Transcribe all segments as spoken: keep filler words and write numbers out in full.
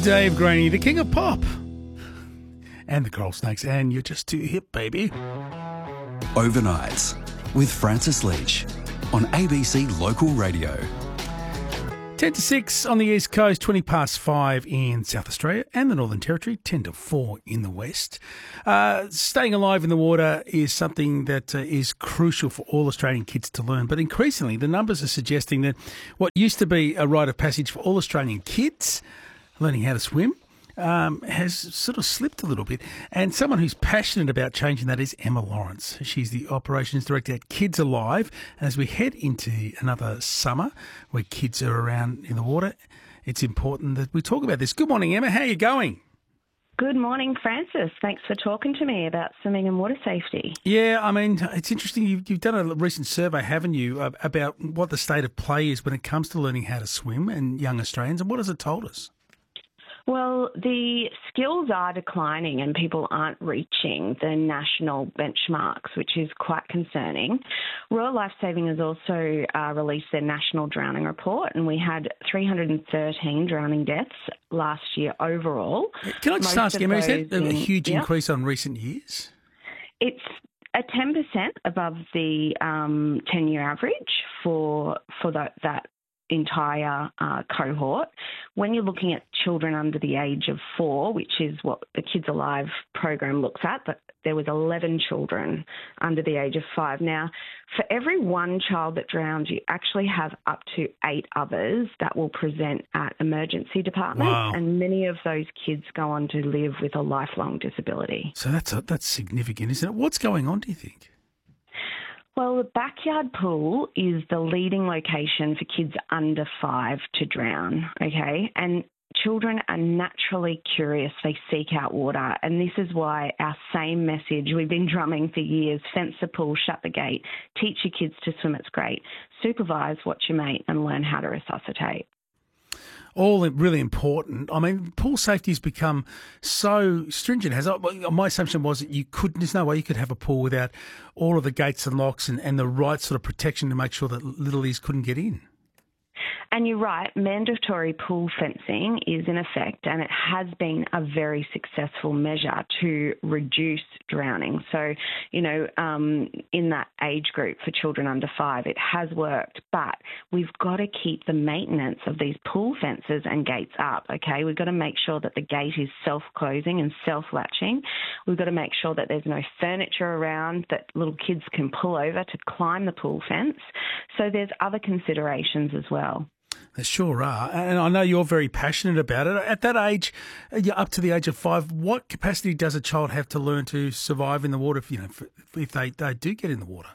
Dave Graney, the king of pop. And the Coral Snakes, and you're just too hip, baby. Overnights with Francis Leach on A B C Local Radio. ten to six on the East Coast, twenty past five in South Australia and the Northern Territory, ten to four in the West. Uh, staying alive in the water is something that uh, is crucial for all Australian kids to learn. But increasingly, the numbers are suggesting that what used to be a rite of passage for all Australian kids, learning how to swim, Um, has sort of slipped a little bit. And someone who's passionate about changing that is Emma Lawrence. She's the Operations Director at Kids Alive. And as we head into another summer where kids are around in the water, it's important that we talk about this. Good morning, Emma. How are you going? Good morning, Francis. Thanks for talking to me about swimming and water safety. Yeah, I mean, it's interesting. You've, you've done a recent survey, haven't you, about what the state of play is when it comes to learning how to swim and young Australians. And what has it told us? Well, the skills are declining and people aren't reaching the national benchmarks, which is quite concerning. Royal Lifesaving has also uh, released their national drowning report, and we had three hundred thirteen drowning deaths last year overall. Can I just Most ask, Emma, is that a in, huge yeah. increase on recent years? It's a ten percent above the um, ten-year average for, for the, that entire uh, cohort. When you're looking at children under the age of four, which is what the Kids Alive program looks at, but there was eleven children under the age of five. Now, for every one child that drowns, you actually have up to eight others that will present at emergency departments, Wow. and many of those kids go on to live with a lifelong disability. So that's a, that's significant, isn't it? What's going on, do you think? Well, the backyard pool is the leading location for kids under five to drown, okay? And children are naturally curious. They seek out water. And this is why our same message we've been drumming for years, fence the pool, shut the gate, teach your kids to swim, it's great. Supervise, watch your mate, and learn how to resuscitate. All really important. I mean, pool safety has become so stringent. Has my assumption was that you couldn't. There's no way you could have a pool without all of the gates and locks and, and the right sort of protection to make sure that littlies couldn't get in. And you're right, mandatory pool fencing is in effect, and it has been a very successful measure to reduce drowning. So, you know, um, in that age group for children under five, it has worked, but we've got to keep the maintenance of these pool fences and gates up, okay? We've got to make sure that the gate is self-closing and self-latching. We've got to make sure that there's no furniture around that little kids can pull over to climb the pool fence. So there's other considerations as well. There sure are. And I know you're very passionate about it. At that age, you're up to the age of five, what capacity does a child have to learn to survive in the water if, you know, if they, they do get in the water?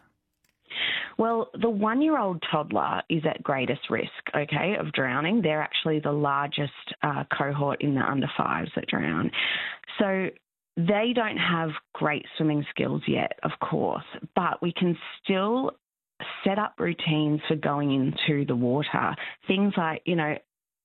Well, the one-year-old toddler is at greatest risk, okay, of drowning. They're actually the largest uh, cohort in the under fives that drown. So they don't have great swimming skills yet, of course, but we can still set up routines for going into the water. Things like, you know,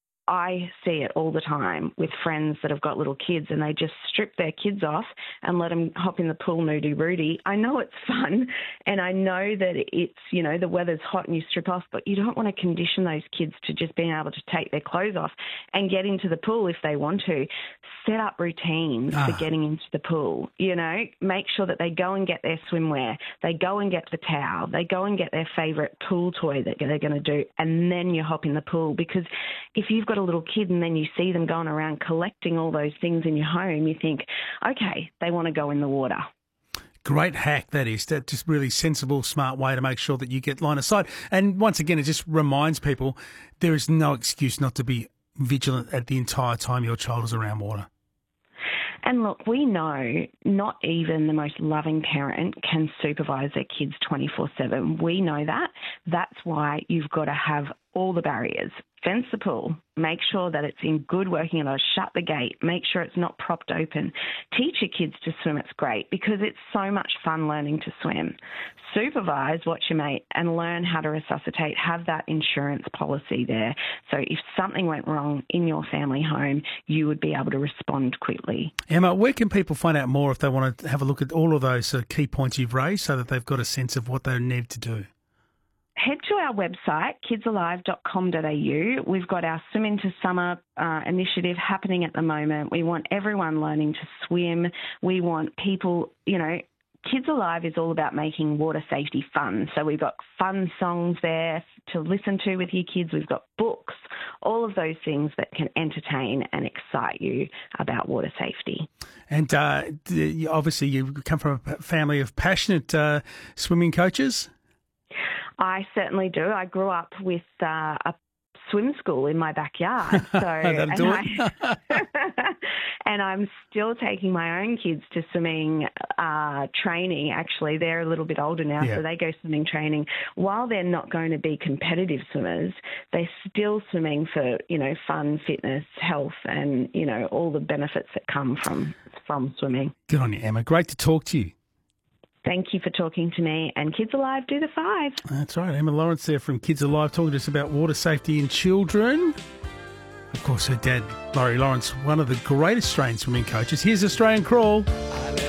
I see it all the time with friends that have got little kids and they just strip their kids off and let them hop in the pool nudie-roody. I know it's fun and I know that it's, you know, the weather's hot and you strip off, but you don't want to condition those kids to just being able to take their clothes off and get into the pool if they want to. Set up routines ah. for getting into the pool, you know, make sure that they go and get their swimwear, they go and get the towel, they go and get their favourite pool toy that they're going to do, and then you hop in the pool. Because if you've got a little kid and then you see them going around collecting all those things in your home, you think, okay, they want to go in the water. Great hack, that is. That's just really sensible, smart way to make sure that you get line of sight. And once again, it just reminds people there is no excuse not to be vigilant at the entire time your child is around water. And look, we know not even the most loving parent can supervise their kids twenty-four seven. We know that. That's why you've got to have all the barriers. Fence the pool. Make sure that it's in good working order. Shut the gate. Make sure it's not propped open. Teach your kids to swim. It's great because it's so much fun learning to swim. Supervise, watch your mate, and learn how to resuscitate. Have that insurance policy there. So if something went wrong in your family home, you would be able to respond quickly. Emma, where can people find out more if they want to have a look at all of those uh, key points you've raised so that they've got a sense of what they need to do? head to our website, kids alive dot com dot a u. We've got our Swim into Summer uh, initiative happening at the moment. We want everyone learning to swim. We want people, you know, Kids Alive is all about making water safety fun. So we've got fun songs there to listen to with your kids. We've got books, all of those things that can entertain and excite you about water safety. And uh, obviously you come from a family of passionate uh, swimming coaches. I certainly do. I grew up with uh, a swim school in my backyard. So That'll do and, it. I, and I'm still taking my own kids to swimming uh, training. Actually, they're a little bit older now, Yeah. so they go swimming training. While they're not going to be competitive swimmers, they're still swimming for, you know, fun, fitness, health, and, you know, all the benefits that come from from swimming. Good on you, Emma. Great to talk to you. Thank you for talking to me. And Kids Alive, do the five. That's right. Emma Lawrence there from Kids Alive talking to us about water safety in children. Of course, her dad, Laurie Lawrence, one of the great Australian swimming coaches. Here's Australian Crawl.